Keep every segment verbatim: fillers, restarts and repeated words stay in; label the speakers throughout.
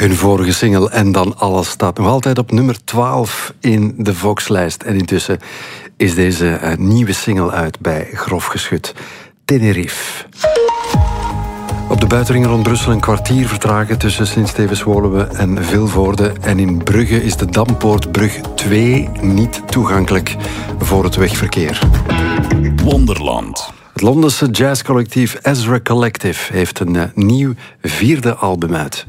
Speaker 1: Hun vorige single En dan alles staat nog altijd op nummer twaalf in de Vox-lijst. En intussen is deze uh, nieuwe single uit bij Grof Geschut. Tenerife. Op de buitenring rond Brussel een kwartier vertragen tussen Sint-Stevens-Woluwe en Vilvoorde. En in Brugge is de Dampoortbrug twee niet toegankelijk voor het wegverkeer.
Speaker 2: Wonderland.
Speaker 1: Het Londense jazzcollectief Ezra Collective heeft een uh, nieuw vierde album uit.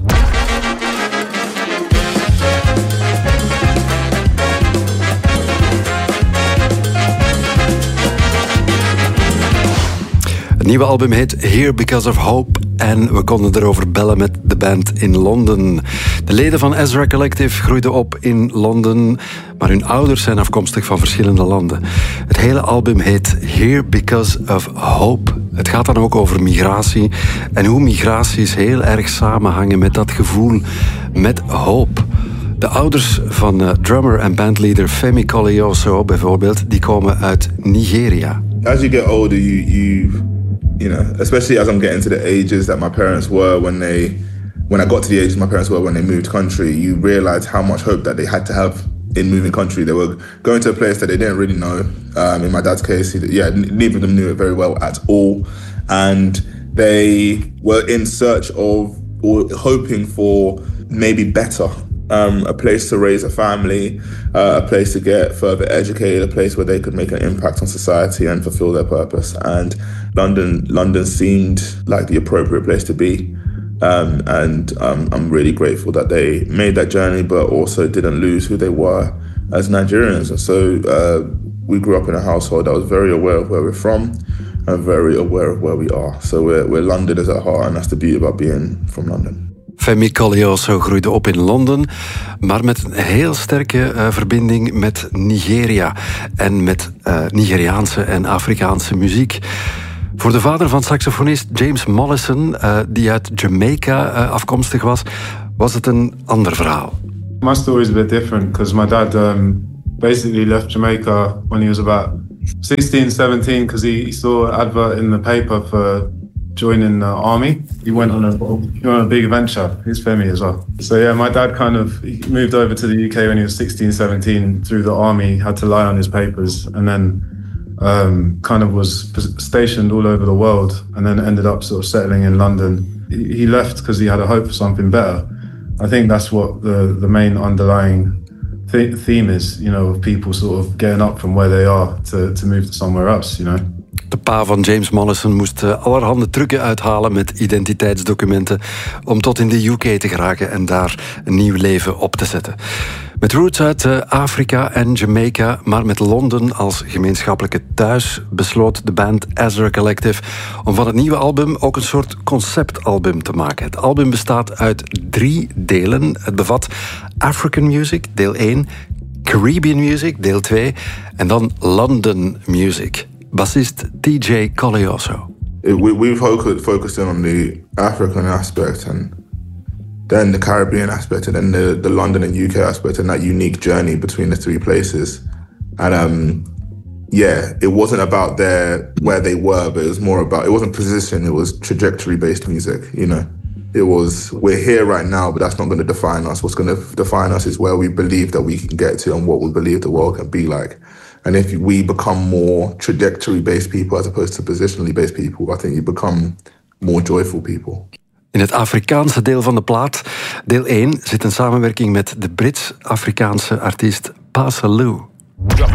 Speaker 1: Het nieuwe album heet Here Because of Hope en we konden erover bellen met de band in Londen. De leden van Ezra Collective groeiden op in Londen, maar hun ouders zijn afkomstig van verschillende landen. Het hele album heet Here Because of Hope. Het gaat dan ook over migratie en hoe migraties heel erg samenhangen met dat gevoel met hoop. De ouders van uh, drummer en bandleader Femi Koleoso bijvoorbeeld, die komen uit Nigeria.
Speaker 3: As you get older, you you you know, especially as I'm getting to the ages that my parents were when they, when I got to the ages my parents were when they moved country, you realize how much hope that they had to have in moving country. They were going to a place that they didn't really know. Um, in my dad's case, he, yeah, neither of them knew it very well at all, and they were in search of or hoping for maybe better. Um, a place to raise a family, uh, a place to get further educated, a place where they could make an impact on society and fulfill their purpose. And London, London seemed like the appropriate place to be. Um, and um, I'm really grateful that they made that journey, but also didn't lose who they were as Nigerians. And so uh, we grew up in a household that was very aware of where we're from and very aware of where we are. So we're, we're Londoners at heart, and that's the beauty about being from London.
Speaker 1: Femi Koleoso groeide op in Londen, maar met een heel sterke uh, verbinding met Nigeria en met uh, Nigeriaanse en Afrikaanse muziek. Voor de vader van saxofonist James Mollison, uh, die uit Jamaica uh, afkomstig was, was het een ander verhaal.
Speaker 4: My story is a bit different because my dad um, basically left Jamaica when he was about sixteen, seventeen because he, he saw an advert in the paper for joining the army. He went on a, he went on a big adventure. He's Femi as well. So yeah, my dad kind of he moved over to the U K when he was sixteen, seventeen through the army, had to lie on his papers, and then um, kind of was stationed all over the world, and then ended up sort of settling in London. He, he left because he had a hope for something better. I think that's what the, the main underlying th- theme is, you know, of people sort of getting up from where they are to, to move to somewhere else, you know.
Speaker 1: De pa van James Mollison moest allerhande trucken uithalen met identiteitsdocumenten om tot in de U K te geraken en daar een nieuw leven op te zetten. Met roots uit Afrika en Jamaica, maar met Londen als gemeenschappelijke thuis, besloot de band Ezra Collective om van het nieuwe album ook een soort conceptalbum te maken. Het album bestaat uit drie delen. Het bevat African Music, deel één, Caribbean Music, deel twee en dan London Music. Bassist T J Koleoso.
Speaker 3: We, we've focused in on the African aspect and then the Caribbean aspect and then the, the London and U K aspect and that unique journey between the three places. And um, yeah, it wasn't about their where they were, but it was more about, it wasn't position, it was trajectory-based music, you know. It was, we're here right now, but that's not going to define us. What's going to define us is where we believe that we can get to and what we believe the world can be like. And if we become more trajectory-based people as opposed to positionally-based people, I think you become more joyful people.
Speaker 1: In het Afrikaanse deel van de plaat, deel één, zit een samenwerking met de Brits-Afrikaanse artiest Pa Salieu.